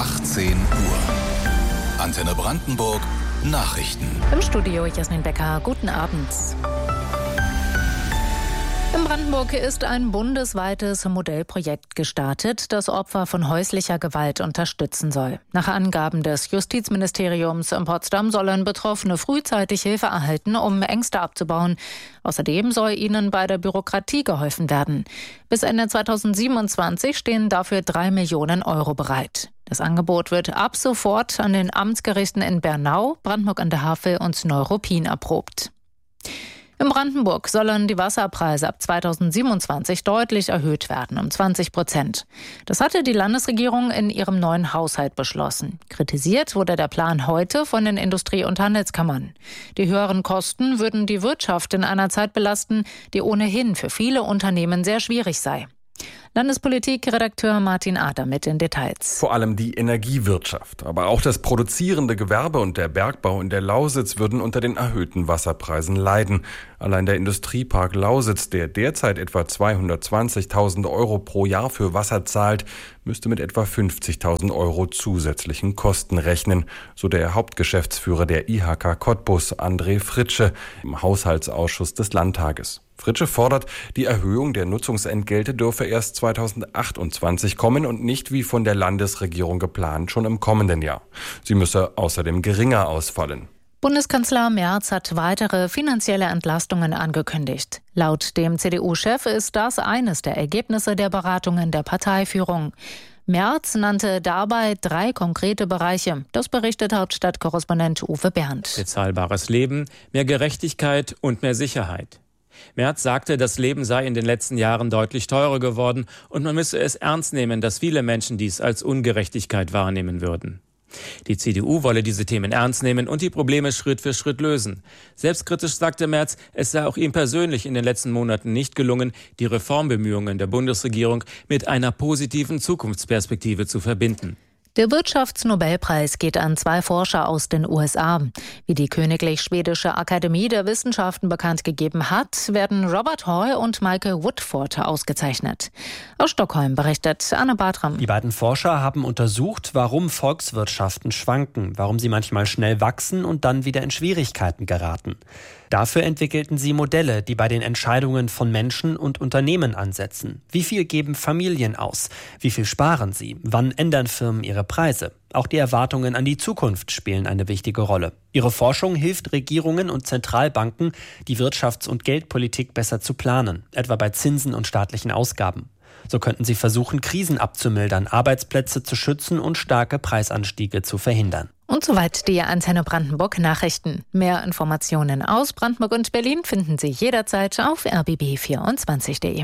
18 Uhr. Antenne Brandenburg Nachrichten. Im Studio Jasmin Becker, guten Abend. In Brandenburg ist ein bundesweites Modellprojekt gestartet, das Opfer von häuslicher Gewalt unterstützen soll. Nach Angaben des Justizministeriums in Potsdam sollen Betroffene frühzeitig Hilfe erhalten, um Ängste abzubauen. Außerdem soll ihnen bei der Bürokratie geholfen werden. Bis Ende 2027 stehen dafür 3 Millionen Euro bereit. Das Angebot wird ab sofort an den Amtsgerichten in Bernau, Brandenburg an der Havel und Neuruppin erprobt. In Brandenburg sollen die Wasserpreise ab 2027 deutlich erhöht werden, um 20%. Das hatte die Landesregierung in ihrem neuen Haushalt beschlossen. Kritisiert wurde der Plan heute von den Industrie- und Handelskammern. Die höheren Kosten würden die Wirtschaft in einer Zeit belasten, die ohnehin für viele Unternehmen sehr schwierig sei. Landespolitik-Redakteur Martin Ader mit den Details. Vor allem die Energiewirtschaft, aber auch das produzierende Gewerbe und der Bergbau in der Lausitz würden unter den erhöhten Wasserpreisen leiden. Allein der Industriepark Lausitz, der derzeit etwa 220.000 Euro pro Jahr für Wasser zahlt, müsste mit etwa 50.000 Euro zusätzlichen Kosten rechnen, so der Hauptgeschäftsführer der IHK Cottbus, André Fritsche, im Haushaltsausschuss des Landtages. Fritsche fordert, die Erhöhung der Nutzungsentgelte dürfe erst 2028 kommen und nicht wie von der Landesregierung geplant schon im kommenden Jahr. Sie müsse außerdem geringer ausfallen. Bundeskanzler Merz hat weitere finanzielle Entlastungen angekündigt. Laut dem CDU-Chef ist das eines der Ergebnisse der Beratungen der Parteiführung. Merz nannte dabei 3 konkrete Bereiche. Das berichtet Hauptstadtkorrespondent Uwe Berndt. Bezahlbares Leben, mehr Gerechtigkeit und mehr Sicherheit. Merz sagte, das Leben sei in den letzten Jahren deutlich teurer geworden und man müsse es ernst nehmen, dass viele Menschen dies als Ungerechtigkeit wahrnehmen würden. Die CDU wolle diese Themen ernst nehmen und die Probleme Schritt für Schritt lösen. Selbstkritisch sagte Merz, es sei auch ihm persönlich in den letzten Monaten nicht gelungen, die Reformbemühungen der Bundesregierung mit einer positiven Zukunftsperspektive zu verbinden. Der Wirtschaftsnobelpreis geht an 2 Forscher aus den USA. Wie die Königlich Schwedische Akademie der Wissenschaften bekannt gegeben hat, werden Robert Hall und Michael Woodford ausgezeichnet. Aus Stockholm berichtet Anne Bartram. Die beiden Forscher haben untersucht, warum Volkswirtschaften schwanken, warum sie manchmal schnell wachsen und dann wieder in Schwierigkeiten geraten. Dafür entwickelten sie Modelle, die bei den Entscheidungen von Menschen und Unternehmen ansetzen. Wie viel geben Familien aus? Wie viel sparen sie? Wann ändern Firmen ihre Preise? Auch die Erwartungen an die Zukunft spielen eine wichtige Rolle. Ihre Forschung hilft Regierungen und Zentralbanken, die Wirtschafts- und Geldpolitik besser zu planen, etwa bei Zinsen und staatlichen Ausgaben. So könnten sie versuchen, Krisen abzumildern, Arbeitsplätze zu schützen und starke Preisanstiege zu verhindern. Und soweit die Antenne Brandenburg Nachrichten. Mehr Informationen aus Brandenburg und Berlin finden Sie jederzeit auf rbb24.de.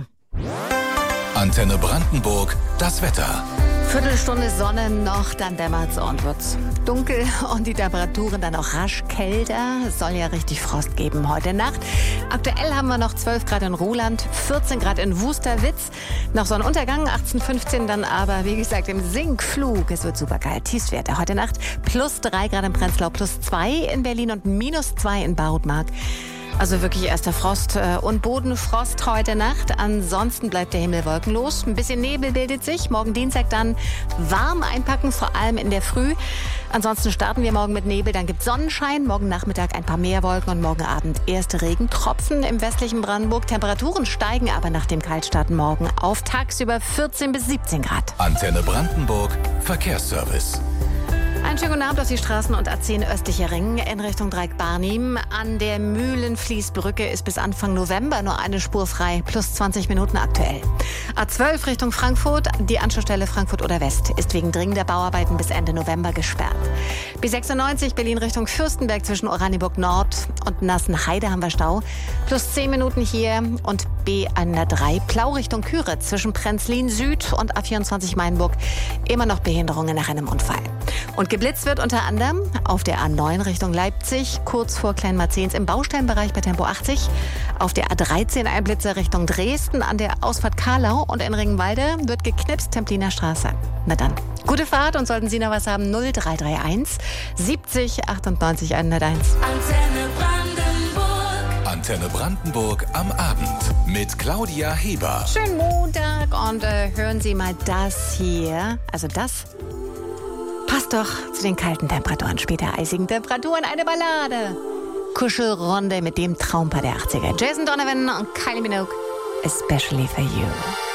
Antenne Brandenburg, das Wetter. Viertelstunde Sonne noch, dann dämmert's und wird's dunkel und die Temperaturen dann auch rasch kälter. Es soll ja richtig Frost geben heute Nacht. Aktuell haben wir noch 12 Grad in Ruhland, 14 Grad in Wusterwitz. Noch Sonnenuntergang, 18:15 dann aber, wie gesagt, im Sinkflug. Es wird super geil. Tiefstwerte heute Nacht plus 3 Grad in Prenzlau, plus 2 in Berlin und minus 2 in Barutmark. Also wirklich erster Frost und Bodenfrost heute Nacht. Ansonsten bleibt der Himmel wolkenlos. Ein bisschen Nebel bildet sich. Morgen Dienstag dann warm einpacken, vor allem in der Früh. Ansonsten starten wir morgen mit Nebel, dann gibt's Sonnenschein. Morgen Nachmittag ein paar mehr Wolken und morgen Abend erste Regentropfen im westlichen Brandenburg. Temperaturen steigen aber nach dem Kaltstarten morgen auf tagsüber 14 bis 17 Grad. Antenne Brandenburg, Verkehrsservice. Einen schönen guten Abend aus die Straßen und A10 östlicher Ring in Richtung Dreieck-Barnim. An der Mühlenfließbrücke ist bis Anfang November nur eine Spur frei, plus 20 Minuten aktuell. A12 Richtung Frankfurt, die Anschlussstelle Frankfurt oder West ist wegen dringender Bauarbeiten bis Ende November gesperrt. B96 Berlin Richtung Fürstenberg zwischen Oranienburg Nord und Nassenheide haben wir Stau, plus 10 Minuten hier und B103 Plau Richtung Küritz zwischen Prenzlin Süd und A24 Mainburg immer noch Behinderungen nach einem Unfall. Und geblitzt wird unter anderem auf der A9 Richtung Leipzig, kurz vor Kleinmarzens im Baustellenbereich bei Tempo 80. Auf der A13 ein Blitzer Richtung Dresden an der Ausfahrt Karlau und in Ringenwalde wird geknipst, Templiner Straße. Na dann, gute Fahrt und sollten Sie noch was haben, 0331 70 98 101. Antenne Brandenburg. Antenne Brandenburg am Abend mit Claudia Heber. Schönen Montag und hören Sie mal das hier. Also das doch zu den kalten Temperaturen, später eisigen Temperaturen eine Ballade. Kuschelrunde mit dem Traumpaar der 80er. Jason Donovan und Kylie Minogue, especially for you.